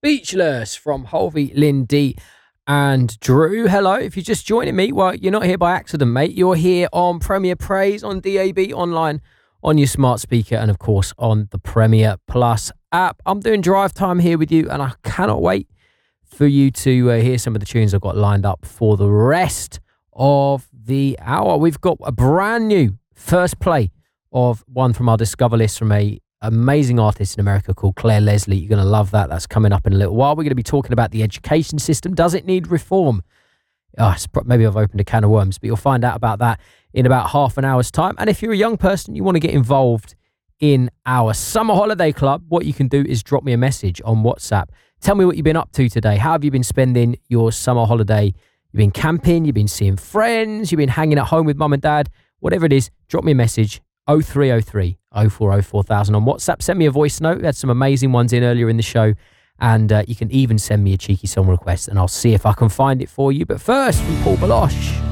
Speechless from Holvey, Lindy and Drew. Hello, if you're just joining me, well, you're not here by accident, mate. You're here on Premier Praise, on DAB, online, on your smart speaker, and of course on the Premier Plus app. I'm doing drive time here with you, and I cannot wait for you to hear some of the tunes I've got lined up for the rest of the hour. We've got a brand new first play of one from our Discover list from a amazing artist in America called Claire Leslie. You're going to love that. That's coming up in a little while. We're going to be talking about the education system. Does it need reform? Maybe I've opened a can of worms, but you'll find out about that in about half an hour's time. And if you're a young person, you want to get involved in our summer holiday club, what you can do is drop me a message on WhatsApp. Tell me what you've been up to today. How have you been spending your summer holiday? You've been camping, you've been seeing friends, you've been hanging at home with mum and dad, whatever it is, drop me a message. 0303 040 4000 on WhatsApp. Send me a voice note. We had some amazing ones in earlier in the show. And you can even send me a cheeky song request and I'll see if I can find it for you. But first, from Paul Baloche.